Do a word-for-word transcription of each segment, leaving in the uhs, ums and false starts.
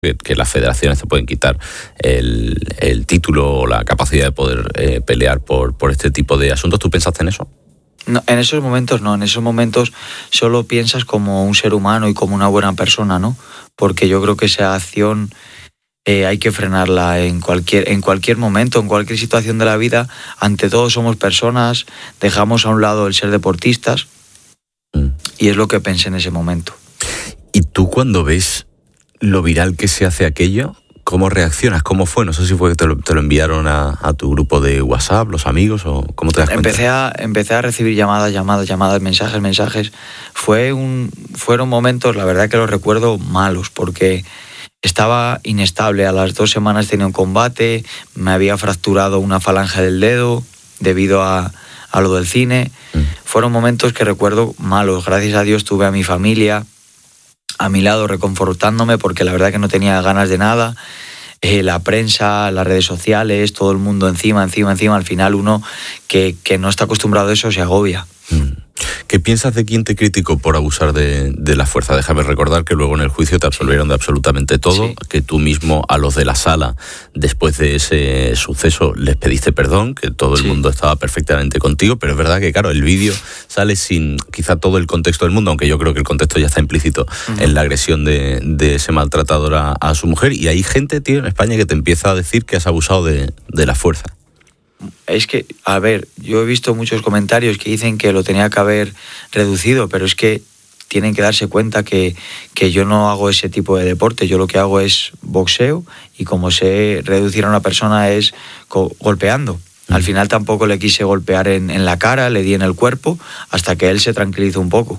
que, que las federaciones te pueden quitar el, el título o la capacidad de poder eh, pelear por, por este tipo de asuntos. ¿Tú pensaste en eso? No, en esos momentos no, en esos momentos solo piensas como un ser humano y como una buena persona, ¿no? Porque yo creo que esa acción eh, hay que frenarla en cualquier, en cualquier momento, en cualquier situación de la vida. Ante todo somos personas, dejamos a un lado el ser deportistas mm. y es lo que pensé en ese momento. ¿Y tú cuando ves lo viral que se hace aquello, cómo reaccionas? ¿Cómo fue? No sé si fue que te lo, te lo enviaron a, a tu grupo de WhatsApp, los amigos, o cómo te das cuenta. Empecé a, empecé a recibir llamadas, llamadas, llamadas, mensajes, mensajes. Fue un, fueron momentos, la verdad que los recuerdo malos, porque estaba inestable. A las dos semanas tenía un combate, me había fracturado una falange del dedo debido a, a lo del cine. Mm. Fueron momentos que recuerdo malos. Gracias a Dios tuve a mi familia a mi lado reconfortándome, porque la verdad que no tenía ganas de nada. Eh, la prensa, las redes sociales, todo el mundo encima, encima, encima. Al final uno que, que no está acostumbrado a eso se agobia. ¿Qué piensas de quien te criticó por abusar de, de la fuerza? Déjame recordar que luego en el juicio te absolvieron de absolutamente todo, sí. Que tú mismo a los de la sala, después de ese suceso, les pediste perdón, que todo el sí. mundo estaba perfectamente contigo, pero es verdad que, claro, el vídeo sale sin quizá todo el contexto del mundo, aunque yo creo que el contexto ya está implícito uh-huh. en la agresión de, de ese maltratador a, a su mujer, y hay gente, tío, en España que te empieza a decir que has abusado de, de la fuerza. Es que, a ver, yo he visto muchos comentarios que dicen que lo tenía que haber reducido, pero es que tienen que darse cuenta que, que yo no hago ese tipo de deporte. Yo lo que hago es boxeo, y como sé reducir a una persona es co- golpeando. Mm. Al final tampoco le quise golpear en, en la cara, le di en el cuerpo, hasta que él se tranquilizó un poco.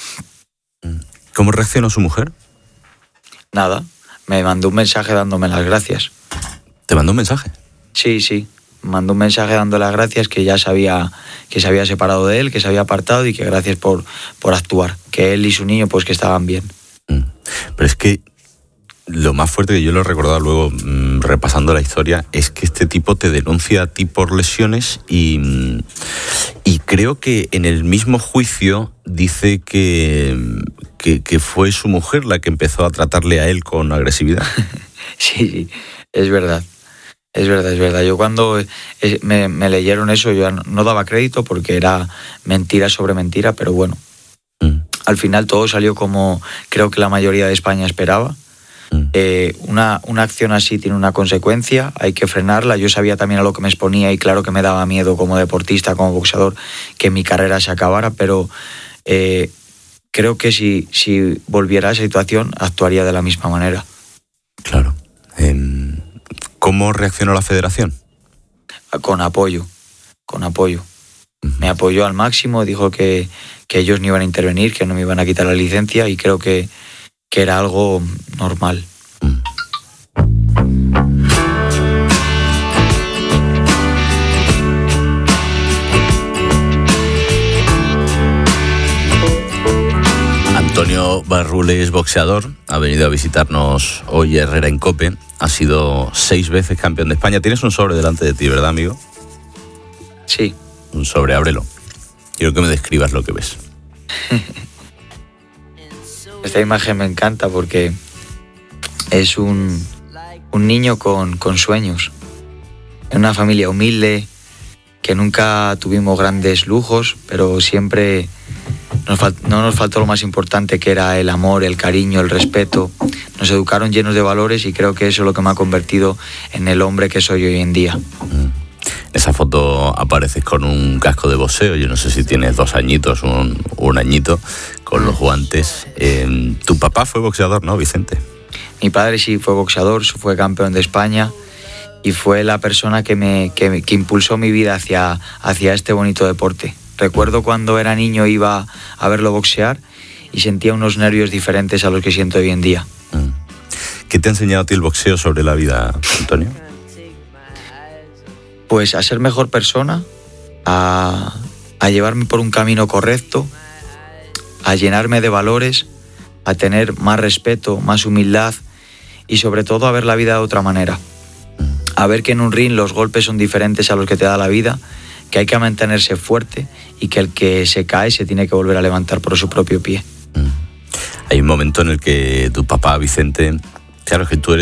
¿Cómo reaccionó su mujer? Nada, me mandó un mensaje dándome las gracias. ¿Te mandó un mensaje? Sí, sí. Mandó un mensaje dando las gracias, que ya sabía que se había separado de él, que se había apartado, y que gracias por, por actuar, que él y su niño pues que estaban bien. Mm. Pero es que lo más fuerte, que yo lo he recordado luego mmm, repasando la historia, es que este tipo te denuncia a ti por lesiones y, y creo que en el mismo juicio dice que, que, que fue su mujer la que empezó a tratarle a él con agresividad. Sí, sí, es verdad. Es verdad, es verdad. Yo cuando me, me leyeron eso, yo no daba crédito porque era mentira sobre mentira, pero bueno, mm. al final todo salió como creo que la mayoría de España esperaba. Mm. Eh, una, una acción así tiene una consecuencia, hay que frenarla. Yo sabía también a lo que me exponía, y claro que me daba miedo como deportista, como boxeador, que mi carrera se acabara, pero eh, creo que si, si volviera a esa situación actuaría de la misma manera. Claro. Eh... ¿Cómo reaccionó la federación? Con apoyo, con apoyo. Uh-huh. Me apoyó al máximo, dijo que, que ellos no iban a intervenir, que no me iban a quitar la licencia, y creo que, que era algo normal. Uh-huh. Antonio Barrule es boxeador, ha venido a visitarnos hoy a Herrera en COPE, ha sido seis veces campeón de España. Tienes un sobre delante de ti, ¿verdad, amigo? Sí. Un sobre, ábrelo. Quiero que me describas lo que ves. Esta imagen me encanta porque es un, un niño con, con sueños, en una familia humilde, que nunca tuvimos grandes lujos, pero siempre nos fal- no nos faltó lo más importante, que era el amor, el cariño, el respeto. Nos educaron llenos de valores, y creo que eso es lo que me ha convertido en el hombre que soy hoy en día. En esa foto apareces con un casco de boxeo, yo no sé si tienes dos añitos, un, un añito, con los guantes. Eh, tu papá fue boxeador, ¿no, Vicente? Mi padre sí fue boxeador, fue campeón de España, y fue la persona que, me, que, que impulsó mi vida hacia, hacia este bonito deporte. Recuerdo cuando era niño iba a verlo boxear y sentía unos nervios diferentes a los que siento hoy en día. ¿Qué te ha enseñado a ti el boxeo sobre la vida, Antonio? Pues a ser mejor persona, a, a llevarme por un camino correcto, a llenarme de valores, a tener más respeto, más humildad, y sobre todo a ver la vida de otra manera. A ver que en un ring los golpes son diferentes a los que te da la vida, que hay que mantenerse fuerte, y que el que se cae se tiene que volver a levantar por su propio pie. Hay un momento en el que tu papá, Vicente, Claro, es que tú eres